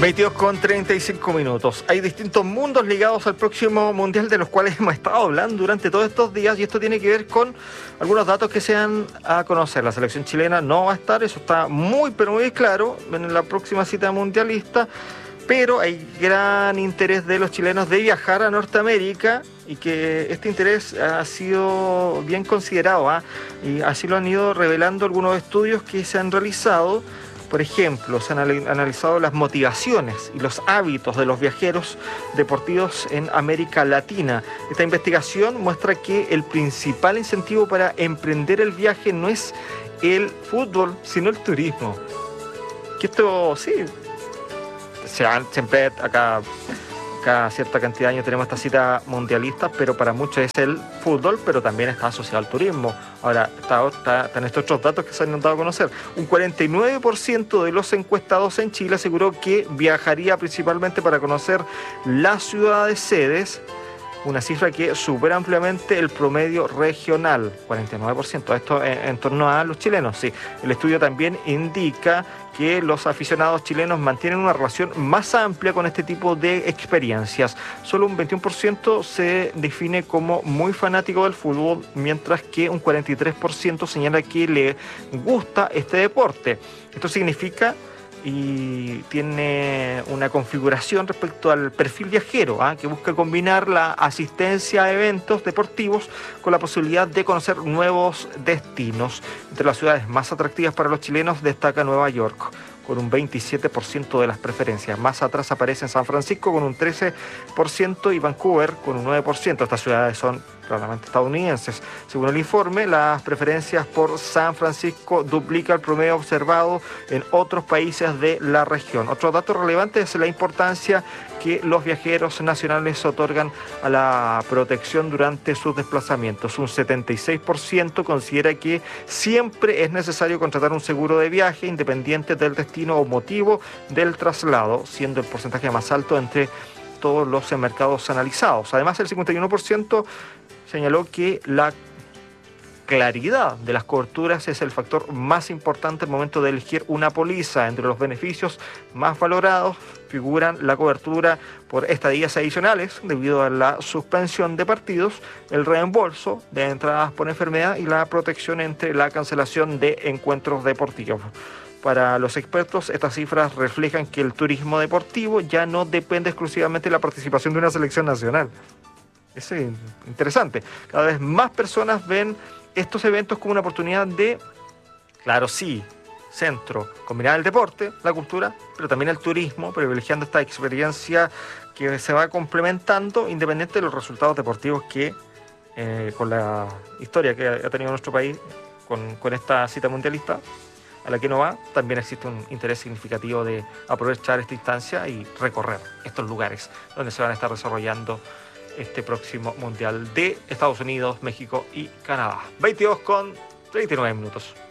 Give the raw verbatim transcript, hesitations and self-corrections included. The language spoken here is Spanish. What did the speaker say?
veintidós con treinta y cinco minutos. Hay distintos mundos ligados al próximo mundial de los cuales hemos estado hablando durante todos estos días, y esto tiene que ver con algunos datos que se dan a conocer. La selección chilena no va a estar, eso está muy pero muy claro en la próxima cita mundialista, pero hay gran interés de los chilenos de viajar a Norteamérica, y que este interés ha sido bien considerado, ¿eh? Y así lo han ido revelando algunos estudios que se han realizado. Por ejemplo, se han analizado las motivaciones y los hábitos de los viajeros deportivos en América Latina. Esta investigación muestra que el principal incentivo para emprender el viaje no es el fútbol, sino el turismo. Que esto, sí, se han, siempre acá... Cada cierta cantidad de años tenemos esta cita mundialista, pero para muchos es el fútbol, pero también está asociado al turismo. Ahora, está, está, están estos otros datos que se han dado a conocer. Un cuarenta y nueve por ciento de los encuestados en Chile aseguró que viajaría principalmente para conocer las ciudades sedes, una cifra que supera ampliamente el promedio regional, cuarenta y nueve por ciento. Esto en, en torno a los chilenos, sí. El estudio también indica que los aficionados chilenos mantienen una relación más amplia con este tipo de experiencias. Solo un veintiuno por ciento se define como muy fanático del fútbol, mientras que un cuarenta y tres por ciento señala que le gusta este deporte. Esto significa y tiene una configuración respecto al perfil viajero, ¿eh? que busca combinar la asistencia a eventos deportivos con la posibilidad de conocer nuevos destinos. Entre las ciudades más atractivas para los chilenos destaca Nueva York, con un veintisiete por ciento de las preferencias. Más atrás aparecen San Francisco con un trece por ciento y Vancouver con un nueve por ciento. Estas ciudades son claramente estadounidenses. Según el informe, las preferencias por San Francisco duplica el promedio observado en otros países de la región. Otro dato relevante es la importancia que los viajeros nacionales otorgan a la protección durante sus desplazamientos. Un setenta y seis por ciento considera que siempre es necesario contratar un seguro de viaje independiente del destino o motivo del traslado, siendo el porcentaje más alto entre todos los mercados analizados. Además, el cincuenta y uno por ciento señaló que la claridad de las coberturas es el factor más importante al momento de elegir una póliza. Entre los beneficios más valorados figuran la cobertura por estadías adicionales debido a la suspensión de partidos, el reembolso de entradas por enfermedad y la protección entre la cancelación de encuentros deportivos. Para los expertos, estas cifras reflejan que el turismo deportivo ya no depende exclusivamente de la participación de una selección nacional. Es interesante. Cada vez más personas ven estos eventos como una oportunidad de, claro sí, centro, combinar el deporte, la cultura, pero también el turismo, privilegiando esta experiencia que se va complementando independiente de los resultados deportivos que, eh, con la historia que ha tenido nuestro país con, con esta cita mundialista, a la que no va, también existe un interés significativo de aprovechar esta instancia y recorrer estos lugares donde se van a estar desarrollando este próximo Mundial de Estados Unidos, México y Canadá. veintidós con treinta y nueve minutos.